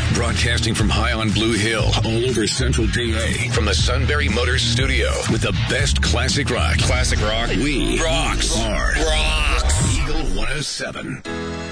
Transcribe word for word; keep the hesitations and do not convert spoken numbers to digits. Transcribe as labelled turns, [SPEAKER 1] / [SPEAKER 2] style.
[SPEAKER 1] Broadcasting from high on Blue Hill, all over Central D A. From the Sunbury Motors Studio, with the best classic rock.
[SPEAKER 2] Classic rock.
[SPEAKER 1] We
[SPEAKER 2] rocks.
[SPEAKER 1] Are
[SPEAKER 2] Rocks.
[SPEAKER 1] Eagle one oh seven.